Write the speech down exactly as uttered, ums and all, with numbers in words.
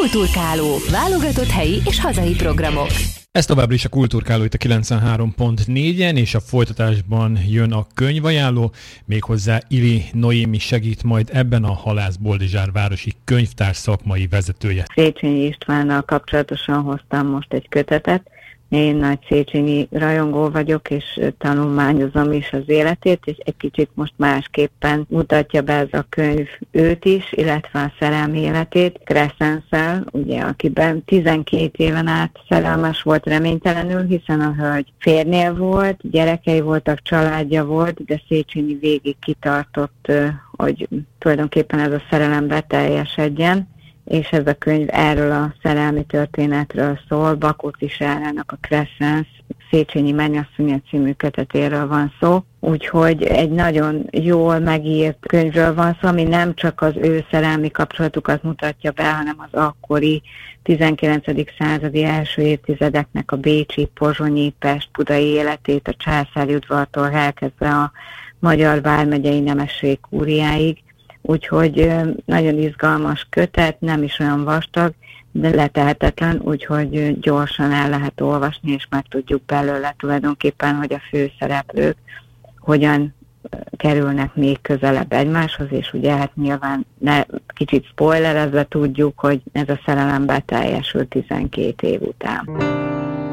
Kulturkáló. Válogatott helyi és hazai programok. Ez továbbra is a Kulturkáló itt a kilencvenhárom pont négyen, és a folytatásban jön a könyvajánló, méghozzá Ili Noémi segít majd ebben, a Halász Boldizsár városi könyvtár szakmai vezetője. Széchenyi Istvánnal kapcsolatosan hoztam most egy kötetet. Én nagy Széchenyi rajongó vagyok, és tanulmányozom is az életét, és egy kicsit most másképpen mutatja be ez a könyv őt is, illetve a szerelmi életét. Crescenszel, ugye, akiben tizenkét éven át szerelmes volt reménytelenül, hiszen a hölgy férnél volt, gyerekei voltak, családja volt, de Széchenyi végig kitartott, hogy tulajdonképpen ez a szerelem beteljesedjen, és ez a könyv erről a szerelmi történetről szól. Bakóczy Sárának a Crescens Széchenyi mennyasszonya című kötetéről van szó, úgyhogy egy nagyon jól megírt könyvről van szó, ami nem csak az ő szerelmi kapcsolatukat mutatja be, hanem az akkori tizenkilencedik századi első évtizedeknek a bécsi, pozsonyi, pest-budai életét, a császári udvartól elkezdve a magyar vármegyei nemesség kúriáig. Úgyhogy nagyon izgalmas kötet, nem is olyan vastag, de letehetetlen, úgyhogy gyorsan el lehet olvasni, és meg tudjuk belőle tulajdonképpen, hogy a főszereplők hogyan kerülnek még közelebb egymáshoz, és ugye hát nyilván ne, kicsit spoilerezve tudjuk, hogy ez a szerelem beteljesül tizenkét év után.